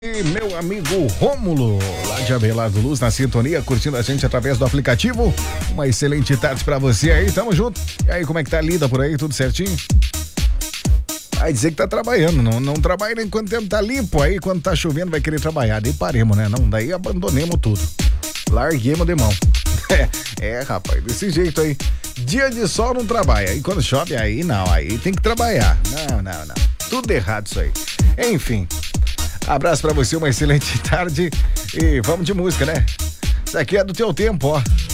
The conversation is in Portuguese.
E meu amigo Rômulo, lá de Abelardo Luz, na sintonia, curtindo a gente através do aplicativo. Uma excelente tarde pra você aí, tamo junto. E aí, como é que tá a lida por aí, tudo certinho? Vai dizer que tá trabalhando, não trabalha enquanto o tempo tá limpo, aí quando tá chovendo vai querer trabalhar, daí paremos, né? Não, daí abandonemos tudo. Larguemos de mão. Rapaz, desse jeito aí. Dia de sol não trabalha, e quando chove aí não, aí tem que trabalhar. Não. Tudo errado isso aí. Enfim. Abraço pra você, uma excelente tarde e vamos de música, né? Isso aqui é do teu tempo, ó.